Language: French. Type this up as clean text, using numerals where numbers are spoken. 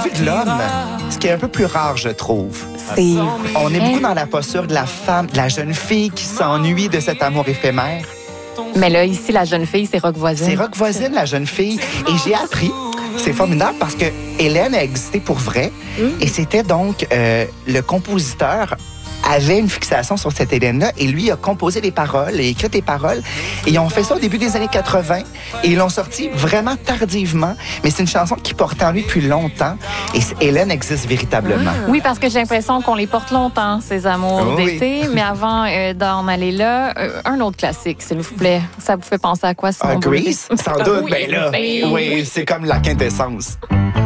vue de l'homme, ce qui est un peu plus rare, je trouve. On est beaucoup dans la posture de la femme, de la jeune fille qui s'ennuie de cet amour éphémère. Mais là, ici, la jeune fille, c'est Rock Voisine. C'est Rock Voisine, la jeune fille. Et j'ai appris, c'est formidable parce que Hélène a existé pour vrai. Et c'était donc le compositeur avait une fixation sur cette Hélène-là et lui a composé les paroles et écrit les paroles. Et ils ont fait ça au début des années 80 et ils l'ont sorti vraiment tardivement. Mais c'est une chanson qui portait en lui depuis longtemps et Hélène existe véritablement. Oui, parce que j'ai l'impression qu'on les porte longtemps, ces amours d'été. Mais avant d'en aller là, un autre classique, s'il vous plaît. Ça vous fait penser à quoi, Simon? Grease, sans doute. Oui, Ben là, oui, c'est comme la quintessence.